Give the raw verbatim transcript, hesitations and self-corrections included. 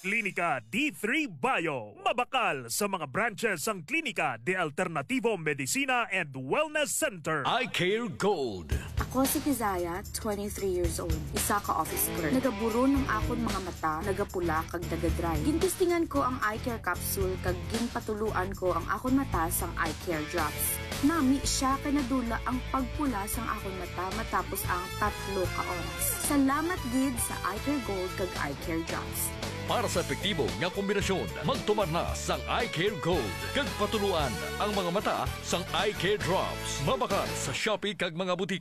Klinika D three Bio. Mabakal sa mga branches ang Klinika de Alternativo Medicina and Wellness Center. Eye Care Gold. Ako si Kizaya, twenty-three years old. Isa ka office clerk. Nagaburo ng akon mga mata, nagapula kag nagadry. Gintistingan ko ang eye care capsule kag ginpatuluan ko ang akon mata sang eye care drops. Nami siya kay nadula ang pagpula sang akon mata matapos ang tatlo ka oras. Salamat gid sa Eye Care Gold kag Eye Care Drops. Para sa epektibo nga kombinasyon, magtumar na sang Eye Care Gold. Kag patuluan ang mga mata sang Eye Care Drops. Mabakal sa Shopee kag mga butika.